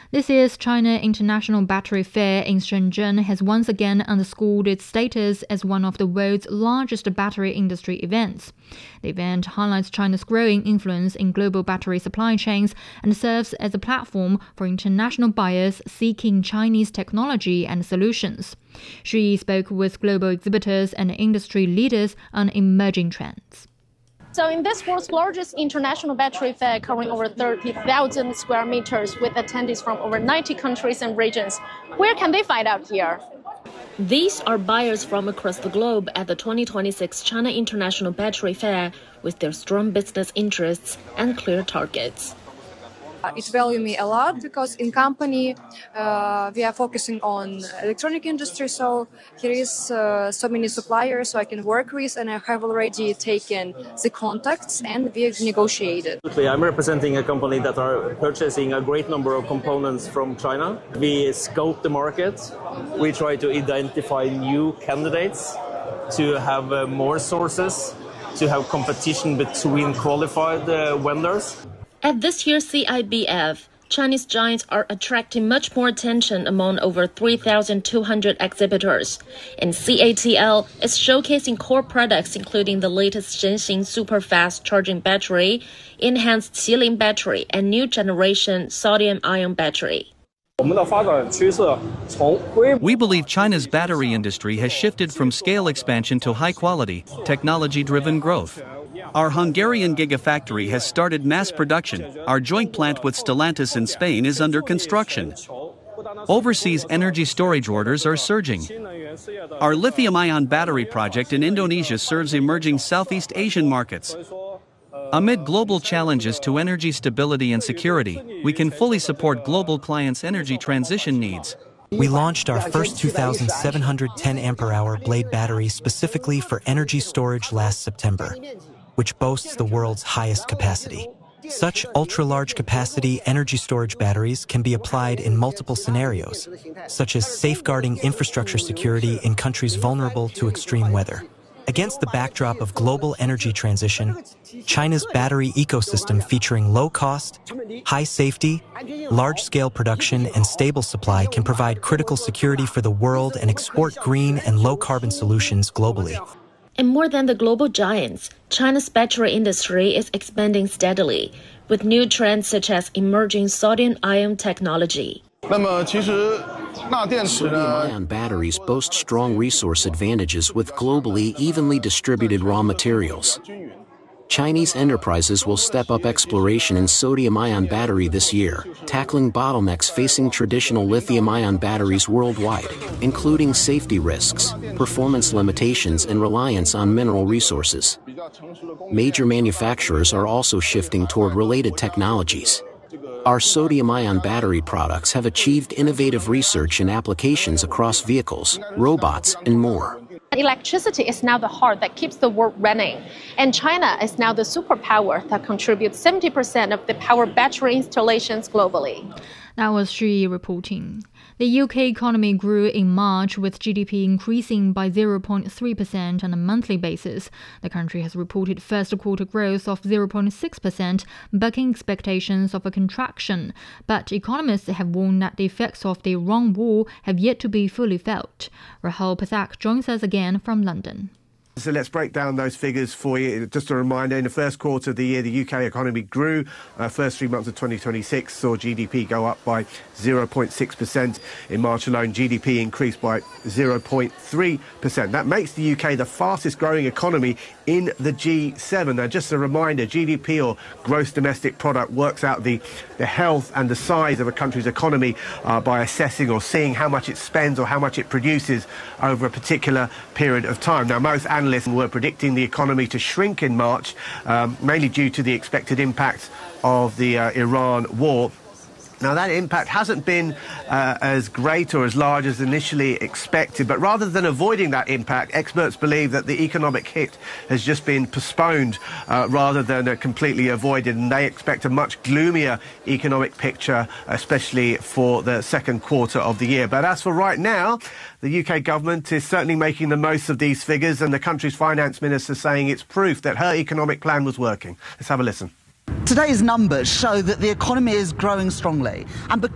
This year's China International Battery Fair in Shenzhen has once again underscored its status as one of the world's largest battery industry events. The event highlights China's growing influence in global battery supply chains and serves as a platform for international buyers seeking Chinese technology and solutions. She spoke with global exhibitors and industry leaders on emerging trends. So in this world's largest international battery fair covering over 30,000 square meters with attendees from over 90 countries and regions, where can they find out here? These are buyers from across the globe at the 2026 China International Battery Fair with their strong business interests and clear targets. It values me a lot because in company we are focusing on electronic industry, so here is so many suppliers so I can work with, and I have already taken the contacts and we have negotiated. I'm representing a company that are purchasing a great number of components from China. We scope the market. We try to identify new candidates to have more sources, to have competition between qualified vendors. At this year's CIBF, Chinese giants are attracting much more attention among over 3,200 exhibitors, and CATL is showcasing core products including the latest Zhenxing super-fast charging battery, enhanced Qilin battery, and new generation sodium-ion battery. We believe China's battery industry has shifted from scale expansion to high-quality, technology-driven growth. Our Hungarian gigafactory has started mass production. Our joint plant with Stellantis in Spain is under construction. Overseas energy storage orders are surging. Our lithium-ion battery project in Indonesia serves emerging Southeast Asian markets. Amid global challenges to energy stability and security, we can fully support global clients' energy transition needs. We launched our first 2,710 ampere-hour blade battery specifically for energy storage last September, which boasts the world's highest capacity. Such ultra-large capacity energy storage batteries can be applied in multiple scenarios, such as safeguarding infrastructure security in countries vulnerable to extreme weather. Against the backdrop of global energy transition, China's battery ecosystem featuring low cost, high safety, large-scale production, and stable supply can provide critical security for the world and export green and low-carbon solutions globally. And more than the global giants, China's battery industry is expanding steadily, with new trends such as emerging sodium-ion technology. Sodium-ion batteries boast strong resource advantages with globally evenly distributed raw materials. Chinese enterprises will step up exploration in sodium-ion battery this year, tackling bottlenecks facing traditional lithium-ion batteries worldwide, including safety risks, performance limitations, and reliance on mineral resources. Major manufacturers are also shifting toward related technologies. Our sodium-ion battery products have achieved innovative research and applications across vehicles, robots, and more. Electricity is now the heart that keeps the world running, and China is now the superpower that contributes 70% of the power battery installations globally. That was Xu reporting. The UK economy grew in March, with GDP increasing by 0.3% on a monthly basis. The country has reported first-quarter growth of 0.6%, bucking expectations of a contraction. But economists have warned that the effects of the Iran war have yet to be fully felt. Rahul Pathak joins us again from London. So let's break down those figures for you. Just a reminder, in the first quarter of the year, the UK economy grew. First 3 months of 2026 saw GDP go up by 0.6%. In March alone, GDP increased by 0.3%. That makes the UK the fastest growing economy in the G7. Now, just a reminder, GDP, or gross domestic product, works out the health and the size of a country's economy by assessing or seeing how much it spends or how much it produces over a particular period of time. Now, most analysts were predicting the economy to shrink in March, mainly due to the expected impact of the Iran war. Now, that impact hasn't been as great or as large as initially expected, but rather than avoiding that impact, experts believe that the economic hit has just been postponed rather than completely avoided, and they expect a much gloomier economic picture, especially for the second quarter of the year. But as for right now, the UK government is certainly making the most of these figures, and the country's finance minister saying it's proof that her economic plan was working. Let's have a listen. Today's numbers show that the economy is growing strongly, and